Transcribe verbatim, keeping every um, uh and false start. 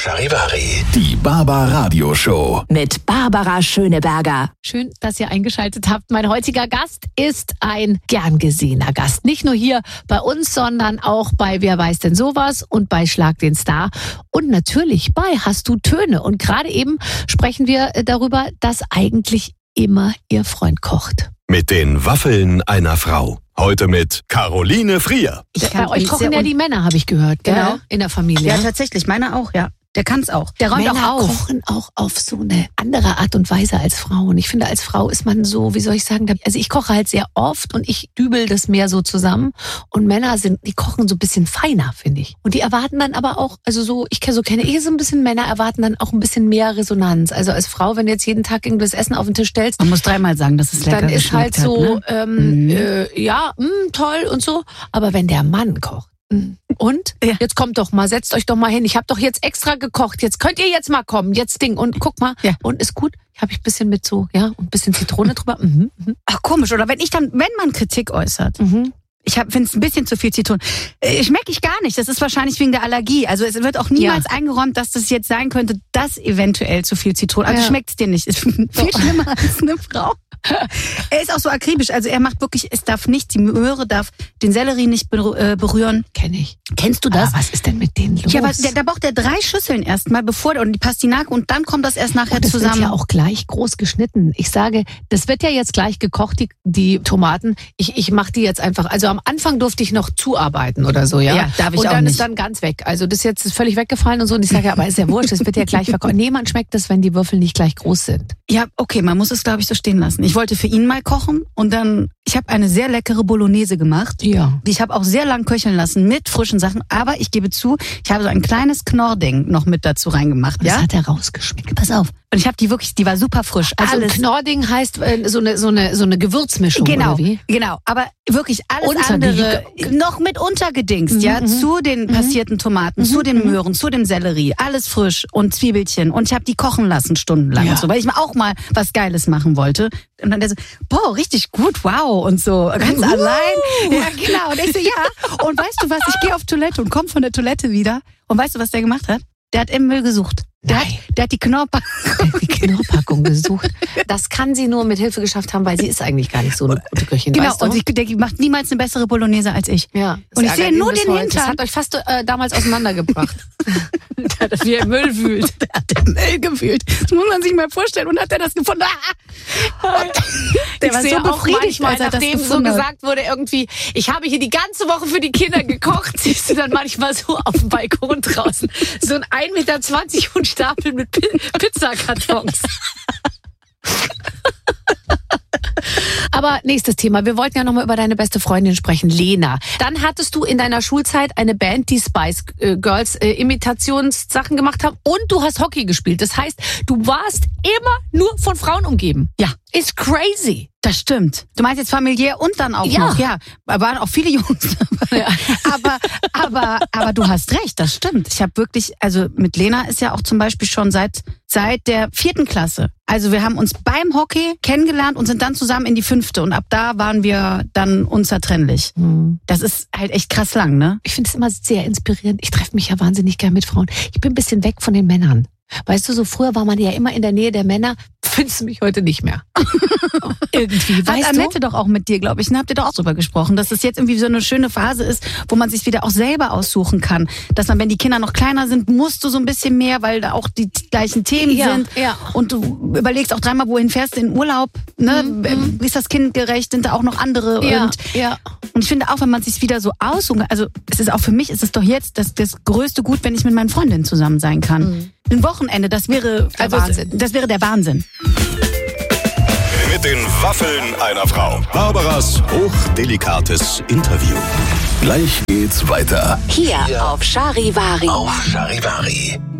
Charivari. Die Barbar Radio Show. Mit Barbara Schöneberger. Schön, dass ihr eingeschaltet habt. Mein heutiger Gast ist ein gern gesehener Gast. Nicht nur hier bei uns, sondern auch bei Wer weiß denn sowas und bei Schlag den Star. Und natürlich bei Hast du Töne. Und gerade eben sprechen wir darüber, dass eigentlich immer ihr Freund kocht. Mit den Waffeln einer Frau. Heute mit Caroline Frier. Ich bei euch kochen ja die Männer, habe ich gehört, gell? Genau. In der Familie. Ja, tatsächlich. Meine auch, ja. Der kann's auch. Der räumt Männer auch auf. kochen auch auf so eine andere Art und Weise als Frauen. Ich finde, als Frau ist man so, wie soll ich sagen, also ich koche halt sehr oft und ich dübel das mehr so zusammen. Und Männer sind, die kochen so ein bisschen feiner, finde ich. Und die erwarten dann aber auch, also so, ich kenne so kenne ich so ein bisschen, Männer erwarten dann auch ein bisschen mehr Resonanz. Also als Frau, wenn du jetzt jeden Tag irgendwas Essen auf den Tisch stellst, Man muss dreimal sagen, dass es lecker dann ist halt geschmeckt so, hat, ne? ähm, Mhm. äh, ja, mh, toll und so. Aber wenn der Mann kocht, mh, und? Ja. Jetzt kommt doch mal, setzt euch doch mal hin. Ich habe doch jetzt extra gekocht. Jetzt könnt ihr jetzt mal kommen. Jetzt Ding. Und guck mal. Ja. Und ist gut. Habe ich ein bisschen mit so, ja, und ein bisschen Zitrone drüber. Mhm, mhm, Ach, komisch. Oder wenn ich dann, wenn man Kritik äußert, mhm. ich finde es ein bisschen zu viel Zitronen. Äh, Schmecke ich gar nicht. Das ist wahrscheinlich wegen der Allergie. Also es wird auch niemals Ja. eingeräumt, dass das jetzt sein könnte, dass eventuell zu viel Zitronen. Also Ja. schmeckt es dir nicht. Ist viel schlimmer als eine Frau. Er ist auch so akribisch. Also er macht wirklich, es darf nicht, die Möhre darf den Sellerie nicht berü- äh, berühren. Kenne ich. Kennst du das? Aber was ist denn mit denen los? Ja, aber der, da braucht er drei Schüsseln erstmal, bevor der, und die Pastinake und dann kommt das erst nachher Und das zusammen. wird ja auch gleich groß geschnitten. Ich sage, das wird ja jetzt gleich gekocht, die, die Tomaten. Ich, ich mache die jetzt einfach. Also am Anfang durfte ich noch zuarbeiten oder so, ja. Ja, darf ich und auch dann nicht. ist dann ganz weg. Also das jetzt ist völlig weggefallen und so. Und ich sage, ja, aber ist ja wurscht, das wird ja gleich verkocht. Nee, man schmeckt das, wenn die Würfel nicht gleich groß sind. Ja, okay, man muss es, glaube ich, so stehen lassen. Ich wollte für ihn mal kochen und dann, ich habe eine sehr leckere Bolognese gemacht. Ja. Ich habe auch sehr lang köcheln lassen mit frischen Sachen, aber ich gebe zu, ich habe so ein kleines Knorrding noch mit dazu reingemacht. Das Ja, hat er rausgeschmeckt. pass auf. Und ich habe die wirklich, die war super frisch. Also alles. ein Knorrding heißt äh, so eine so eine so eine Gewürzmischung Genau, oder wie? genau. Aber wirklich alles Unter- andere noch mit untergedingst, Mhm, ja, mhm. zu den passierten Tomaten, zu den Möhren, zu dem Sellerie, alles frisch und Zwiebelchen. Und ich habe die kochen lassen stundenlang Ja. und so, weil ich mir auch mal was Geiles machen wollte. Und dann der so, boah, richtig gut, wow und so, ganz allein. Ja, genau. Und ich so, ja. Und weißt du was? Ich gehe auf Toilette und komme von der Toilette wieder. Und weißt du, was der gemacht hat? Der hat im Müll gesucht. Der hat, Nein. der hat die Knorpel. Die Knorrpackung gesucht. Das kann sie nur mit Hilfe geschafft haben, weil sie ist eigentlich gar nicht so eine gute Köchin. Genau. Weißt du? Und ich, der macht niemals eine bessere Bolognese als ich. Ja, das Und ich ärgert sehe ihn nur bis den heute. Hintern. Das hat euch fast äh, damals auseinandergebracht. Der hat wie er im Müll wühlt. Der hat den Müll gewühlt. Das muss man sich mal vorstellen. Und hat er das gefunden? Ah! Und der Ich war sehe so auch befriedigt, manchmal, als er das nachdem so gefunden hat. gesagt wurde, irgendwie, ich habe hier die ganze Woche für die Kinder gekocht, siehst du dann manchmal so auf dem Balkon draußen so ein ein Meter zwanzig und Stapel mit Pi- Pizzakartons. Aber nächstes Thema. Wir wollten ja nochmal über deine beste Freundin sprechen, Lena. Dann hattest du in deiner Schulzeit eine Band, die Spice Girls äh, Imitationssachen gemacht haben und du hast Hockey gespielt. Das heißt, du warst immer nur von Frauen umgeben. Ja. Ist crazy. Das stimmt. Du meinst jetzt familiär und dann auch Ja. noch, ja. Da waren auch viele Jungs dabei. Ja. Aber, aber, aber du hast recht, das stimmt. Ich habe wirklich, also mit Lena ist ja auch zum Beispiel schon seit, seit der vierten Klasse. Also wir haben uns beim Hockey kennengelernt und sind dann zusammen in die fünfte. Und ab da waren wir dann unzertrennlich. Das ist halt echt krass lang, ne? Ich finde es immer sehr inspirierend. Ich treffe mich ja wahnsinnig gern mit Frauen. Ich bin ein bisschen weg von den Männern. Weißt du, so früher war man ja immer in der Nähe der Männer. Findest du mich heute nicht mehr? Irgendwie, Hat weißt Annette doch auch mit dir, glaube ich, ne? Habt ihr doch auch drüber gesprochen, dass es jetzt irgendwie so eine schöne Phase ist, wo man sich wieder auch selber aussuchen kann. Dass man, wenn die Kinder noch kleiner sind, musst du so ein bisschen mehr, weil da auch die gleichen Themen Ja, sind. ja. Und du überlegst auch dreimal, wohin fährst du in Urlaub, ne? Mhm. Ist das kindgerecht? Sind da auch noch andere? du? Ja, Und, ja. und ich finde auch, wenn man sich wieder so aussuchen, also es ist auch für mich, ist es doch jetzt das, das größte Gut, wenn ich mit meinen Freundinnen zusammen sein kann. Mhm. Ein Wochenende, das wäre Der also, Wahnsinn. Das wäre der Wahnsinn. Mit den Waffeln einer Frau. Barbaras hochdelikates Interview. Gleich geht's weiter. Hier auf Charivari. Auf Charivari.